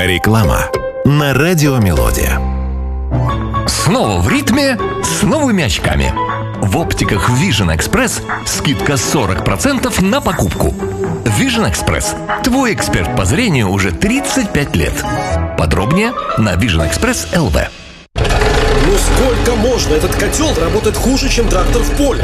Реклама на Радио Мелодия. Снова в ритме с новыми очками. В оптиках Vision Express скидка 40% на покупку. Vision Express – твой эксперт по зрению уже 35 лет. Подробнее на Vision Express LV. Ну сколько можно? Этот котел работает хуже, чем трактор в поле.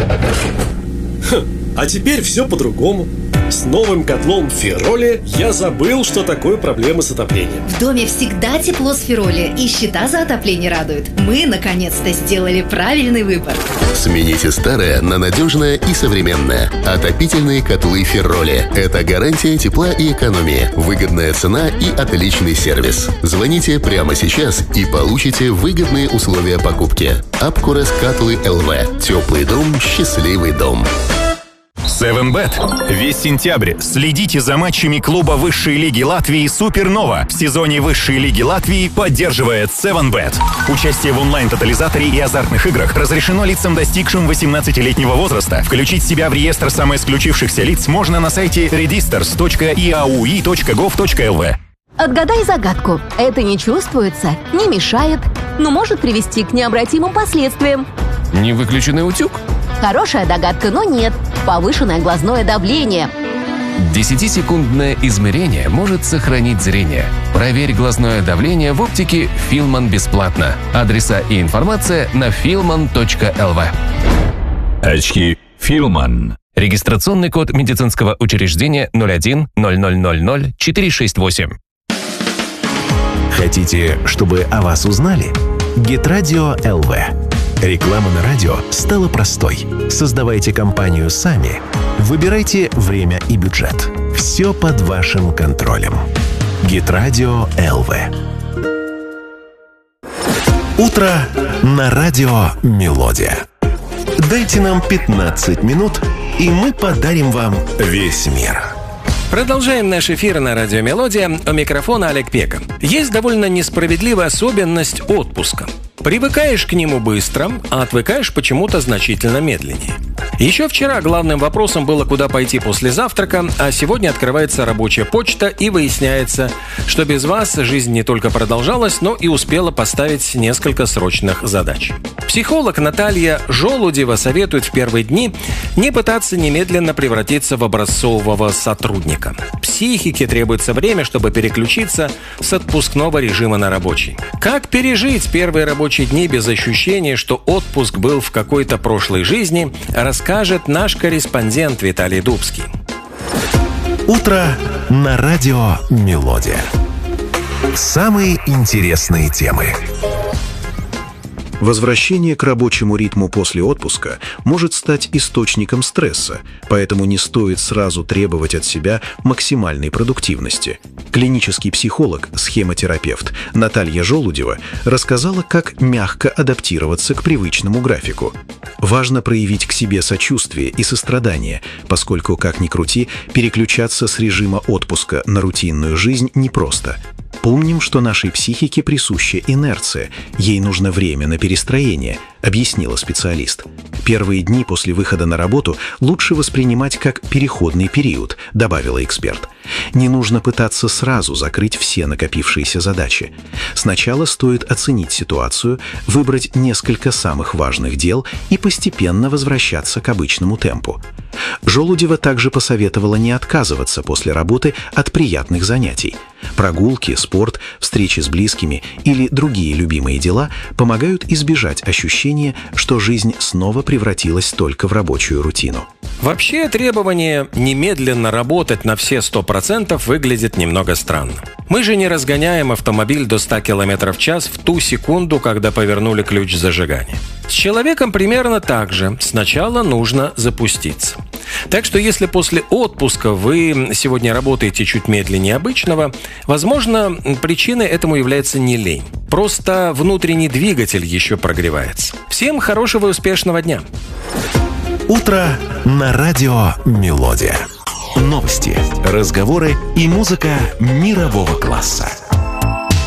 А теперь все по-другому. С новым котлом Фероли я забыл, что такое проблемы с отоплением. В доме всегда тепло с Фероли, и счета за отопление радуют. Мы, наконец-то, сделали правильный выбор. Смените старое на надежное и современное. Отопительные котлы Фероли. Это гарантия тепла и экономии, выгодная цена и отличный сервис. Звоните прямо сейчас и получите выгодные условия покупки. Апкурес Котлы ЛВ. Теплый дом, счастливый дом. 7bet. Весь сентябрь следите за матчами клуба высшей лиги Латвии «Супернова». В сезоне высшей лиги Латвии поддерживает 7bet. Участие в онлайн-тотализаторе и азартных играх разрешено лицам, достигшим 18-летнего возраста. Включить себя в реестр самоисключившихся лиц можно на сайте registers.iaui.gov.lv. Отгадай загадку. Это не чувствуется, не мешает, но может привести к необратимым последствиям. Не выключенный утюг? Хорошая догадка, но нет. Повышенное глазное давление. 10-секундное измерение может сохранить зрение. Проверь глазное давление в оптике Филман бесплатно. Адреса и информация на filman.lv. Очки Филман. Регистрационный код медицинского учреждения 01 0000 468. Хотите, чтобы о вас узнали? Гитрадио ЛВ. Реклама на радио стала простой. Создавайте компанию сами. Выбирайте время и бюджет. Все под вашим контролем. Гитрадио ЛВ. Утро на Радио Мелодия. Дайте нам 15 минут, и мы подарим вам весь мир. Продолжаем наш эфир на Радио Мелодия. У микрофона Олег Пека. Есть довольно несправедливая особенность отпуска. Привыкаешь к нему быстро, а отвыкаешь почему-то значительно медленнее. Еще вчера главным вопросом было, куда пойти после завтрака, а сегодня открывается рабочая почта и выясняется, что без вас жизнь не только продолжалась, но и успела поставить несколько срочных задач. Психолог Наталья Желудева советует в первые дни не пытаться немедленно превратиться в образцового сотрудника. Психике требуется время, чтобы переключиться с отпускного режима на рабочий. Как пережить первые рабочие дни без ощущения, что отпуск был в какой-то прошлой жизни, расскажет наш корреспондент Виталий Дубский. Утро на Радио Мелодия. Самые интересные темы. Возвращение к рабочему ритму после отпуска может стать источником стресса, поэтому не стоит сразу требовать от себя максимальной продуктивности. Клинический психолог, схемотерапевт Наталья Желудева рассказала, как мягко адаптироваться к привычному графику. Важно проявить к себе сочувствие и сострадание, поскольку, как ни крути, переключаться с режима отпуска на рутинную жизнь непросто. Помним, что нашей психике присуща инерция, ей нужно время на перестроение, объяснила специалист. Первые дни после выхода на работу лучше воспринимать как переходный период, добавила эксперт. Не нужно пытаться сразу закрыть все накопившиеся задачи. Сначала стоит оценить ситуацию, выбрать несколько самых важных дел и постепенно возвращаться к обычному темпу. Желудева также посоветовала не отказываться после работы от приятных занятий. Прогулки, спорт, встречи с близкими или другие любимые дела помогают избежать ощущения, что жизнь снова превратилась только в рабочую рутину. Вообще, требование немедленно работать на все 100% выглядит немного странно. Мы же не разгоняем автомобиль до 100 км в час в ту секунду, когда повернули ключ зажигания. С человеком примерно так же. Сначала нужно запуститься. Так что если после отпуска вы сегодня работаете чуть медленнее обычного, возможно, причиной этому является не лень. Просто внутренний двигатель еще прогревается. Всем хорошего и успешного дня! Утро на Радио Мелодия. Новости, разговоры и музыка мирового класса.